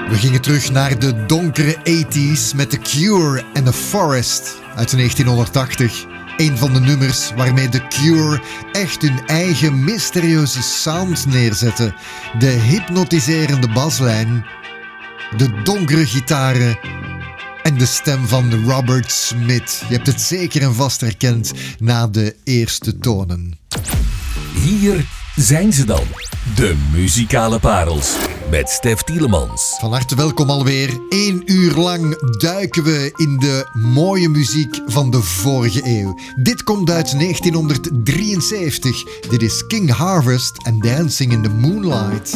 We gingen terug naar de donkere 80s met The Cure en The Forest uit 1980. Een van de nummers waarmee The Cure echt hun eigen mysterieuze sound neerzetten. De hypnotiserende baslijn, de donkere gitaren en de stem van Robert Smith. Je hebt het zeker en vast herkend na de eerste tonen. Hier zijn ze dan, de muzikale parels met Stef Tielemans. Van harte welkom alweer. 1 uur lang duiken we in de mooie muziek van de vorige eeuw. Dit komt uit 1973. Dit is King Harvest en Dancing in the Moonlight.